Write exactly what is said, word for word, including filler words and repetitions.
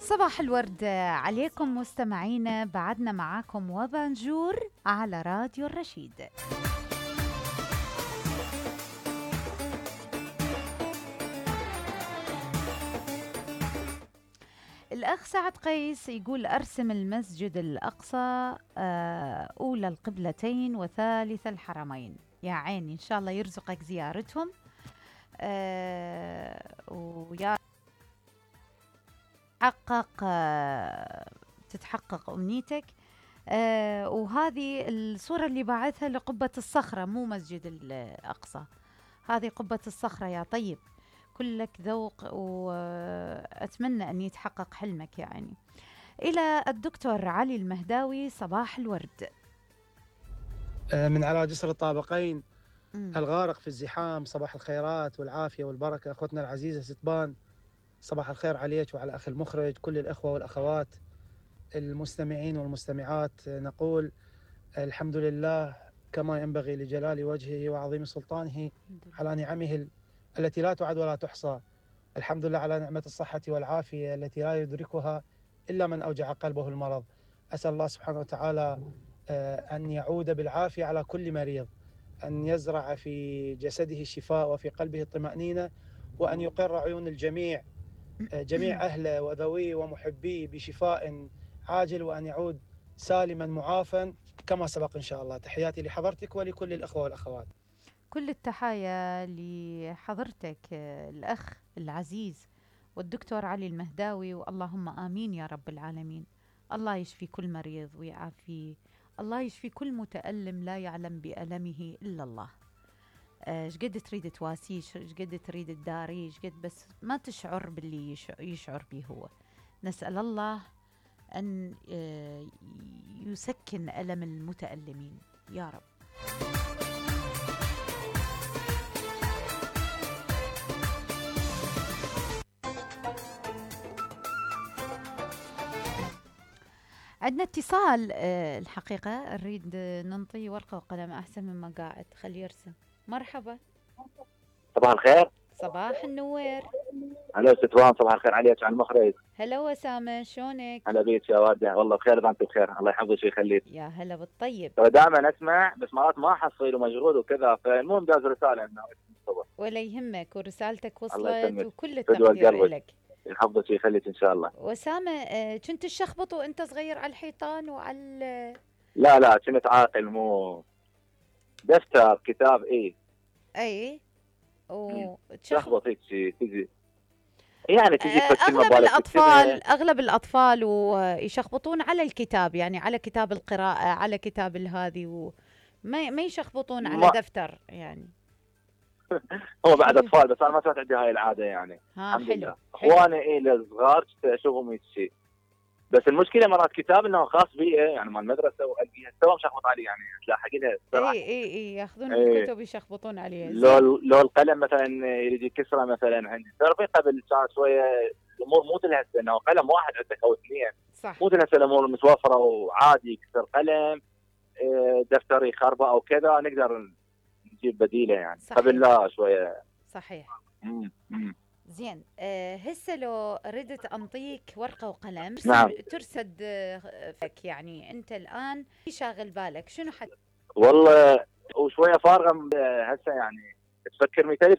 صباح الورد عليكم مستمعينا، بعدنا معاكم وبنجور على راديو الرشيد. الأخ سعد قيس يقول أرسم المسجد الأقصى آه، أولى القبلتين وثالث الحرمين. يا عيني، إن شاء الله يرزقك زيارتهم آه، ويا تحقق آه، تتحقق أمنيتك. آه وهذه الصورة اللي باعثها لقبة الصخرة، مو مسجد الأقصى، هذه قبة الصخرة. يا طيب، كلك ذوق، وأتمنى أن يتحقق حلمك يعني. إلى الدكتور علي المهداوي، صباح الورد. من على جسر الطابقين مم. الغارق في الزحام، صباح الخيرات والعافية والبركة. أخوتنا العزيزة ستبان، صباح الخير عليك وعلى أخي المخرج، كل الأخوة والأخوات المستمعين والمستمعات. نقول الحمد لله كما ينبغي لجلال وجهه وعظيم سلطانه على نعمه التي لا تعد ولا تحصى. الحمد لله على نعمة الصحة والعافية التي لا يدركها إلا من أوجع قلبه المرض. أسأل الله سبحانه وتعالى أن يعود بالعافية على كل مريض، أن يزرع في جسده الشفاء وفي قلبه الطمأنينة، وأن يقر عيون الجميع، جميع أهله وذويه ومحبيه، بشفاء عاجل، وأن يعود سالما معافا كما سبق إن شاء الله. تحياتي لحضرتك ولكل الأخوة والأخوات. كل التحايا لحضرتك آه، الأخ العزيز والدكتور علي المهداوي، واللهم آمين يا رب العالمين. الله يشفي كل مريض ويعافيه، الله يشفي كل متألم لا يعلم بألمه إلا الله. ايش قد تريد تواسيه، ايش قد تريد تداري، ايش قد، بس ما تشعر باللي يشعر, يشعر به هو. نسأل الله أن آه، يسكن ألم المتألمين يا رب. عندنا اتصال آه، الحقيقة نريد ننطي ورقة وقلم أحسن مما قاعد خليه يرسم. مرحبا. صباح الخير. صباح النوير. هلا ستوان، صباح الخير عليك على المخرج. هلا وسامة، شلونك؟ هلا بيك يا وردة، والله بخير اذا انت بخير، الله يحفظك ويخليك. يا هلا بالطيب. ترى دائما اسمع بس مرات ما احصل ومشغول وكذا، فالمهم داز رساله انه الصبح. ولا يهمك، ورسالتك الله وصلت يسلمك، وكل فدوى التقدير قلبك، إلك. يحفظك ويخليك ان شاء الله. وسامة، آه، كنت تشخبط وانت صغير على الحيطان وعلى لا لا كنت عاقل، مو دفتر كتاب ايه. اي وتشخبط. تشخبط هيك شيء تجي، يعني تجي آه، تفكر اغلب مبالغ الاطفال اغلب الاطفال ويشخبطون على الكتاب، يعني على كتاب القراءة، على كتاب الهذي، وما ما يشخبطون على ما دفتر يعني. هو بعد اطفال، بس انا ما كانت عندي هاي العاده يعني. ها الحمد حلو لله. حلو. اخواني ايه الصغار اشوفهم هيك شيء، بس المشكله مرات كتاب انه خاص بي يعني مال المدرسه، والقيها سوا مشخبط عليه يعني تلاحقينها بسرعه. اي اي اي ياخذون ايه الكتب يشخبطون عليها. زين. لو لو القلم مثلا يريد يكسره مثلا عندي، تعرفين قبل كان شويه الامور مو مثل هسه انه قلم واحد عندك او اثنين، صح. مو مثل هسه الامور متوفره وعادي يكسر قلم، إيه، دفتر يخربه او كذا نقدر نجيب بديله يعني. صحيح. قبل لا شويه. صحيح. مم. مم. زين. أه هسه لو ردت انطيك ورقه وقلم ترسم نعم. ترسد آه، فك، يعني انت الان في شاغل بالك شنو حت والله وشويه فارغه هسه يعني، تفكر مئة ألف